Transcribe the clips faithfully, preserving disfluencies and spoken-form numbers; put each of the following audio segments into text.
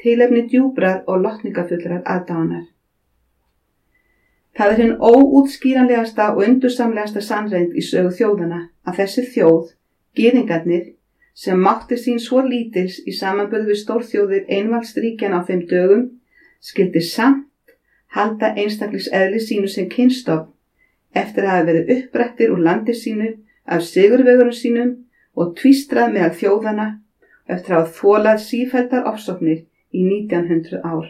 tilefni djúprar og lotningafullrar aðdáunar. Það er hinn óútskýranlegasta og undursamlegasta sannreynd í sögu þjóðanna að þessi þjóð, gyðingarnir, sem mátti sín svo lítils í samanburði við stórþjóðir einvaldsríkjanna á þeim dögum, skyldi samt halda einstakliseðli sínu sem kynstofn eftir að hafa verið upprættir úr landi sínu af sigurvegurum sínum og tvístrað meðal þjóðanna eftir að hafa þolað sífelldar ofsóknir í nítján hundruð ár.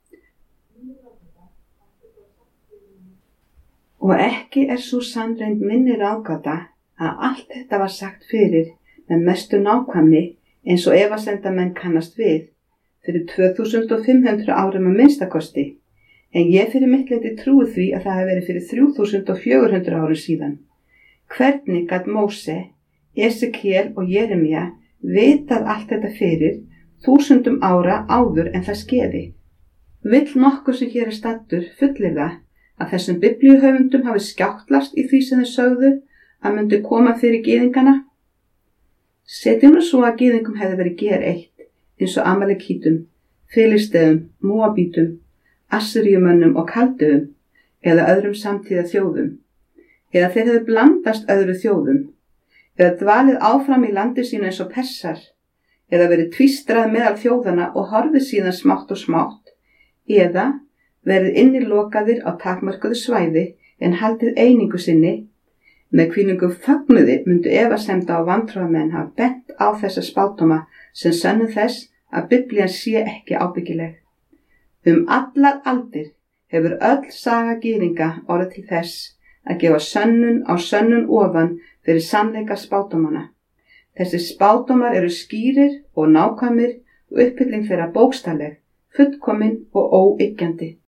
Og ekki er sú sannreynd minni ráðgáta að allt þetta var sagt fyrir með mestu nákvæmni eins og efasemdamenn kannast við fyrir tvö þúsund fimm hundruð árum að minnstakosti, en ég fyrir mitt leyti trúi því að það hafi verið fyrir þrjú þúsund fjögur hundruð árum síðan. Hvernig gat Móse, Esekiel og Jeremía vitað allt þetta fyrir þúsundum ára áður en það skeiði? Vill nokkur sem hér er staddur fullyrða að þessum biblíuhöfundum hafi skjáttlast í því sem þeir sögðu að myndi koma fyrir gyðingana? Setjum nú svo að gyðingum hefði verið gereitt eins og Amalekítum, Filisteum, Móabítum, Assyríumönnum og Kaldeum eða öðrum samtíða þjóðum, eða þeir hefðu blandast öðru þjóðum, eða dvalið áfram í landi sínu eins og Persar, eða verið tvístrað meðal þjóðana og horfið síðan smátt og smátt, eða verið innilokaðir á takmörkuðu svæði en haldið einingu sinni, með hvílíkum fögnuði myndu efasemda og vantrúarmenn hafa bent á þessa spádóma sem sönnu þess að Biblían sé ekki ábyggileg. Um allar aldir hefur öll saga gyðinga orðið til þess að gefa sönnun á sönnun ofan fyrir sannleika spádómana. Þessi spádómar eru skýrir og nákvæmir og uppfylling þeirra bókstafleg, fullkomin og óyggjandi.